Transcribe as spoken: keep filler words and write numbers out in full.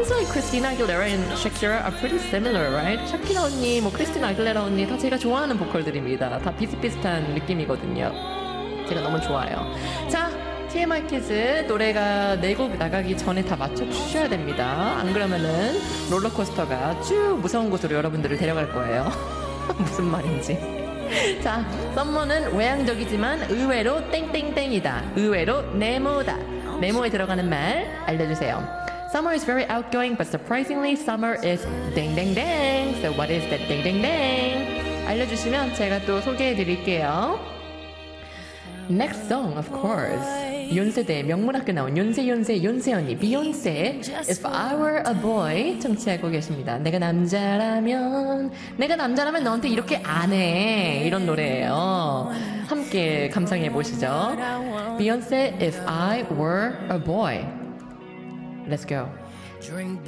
seems like Christina Aguilera and Shakira are pretty similar, right? 샤키라 언니, 뭐 크리스티나 아길레라 언니 다 제가 좋아하는 보컬들입니다. 다 비슷비슷한 느낌이거든요. 제가 너무 좋아요. 자, 티엠아이 키즈 노래가 네 곡 나가기 전에 다 맞춰주셔야 됩니다. 안 그러면은 롤러코스터가 쭉 무서운 곳으로 여러분들을 데려갈 거예요. 무슨 말인지. 자, 썸머는 외향적이지만 의외로 땡땡땡이다. 의외로 네모다. 네모에 들어가는 말 알려주세요. Summer is very outgoing, but surprisingly, summer is 땡땡땡. So what is that 땡땡땡? 알려주시면 제가 또 소개해드릴게요. Next song, of course. 윤세대 명문학교 나온 윤세 윤세 윤세 언니 비욘세 If I Were a Boy 청취하고 계십니다. 내가 남자라면 내가 남자라면 너한테 이렇게 안 해 이런 노래예요. 함께 감상해 보시죠. 비욘세 If I Were a Boy. Let's go.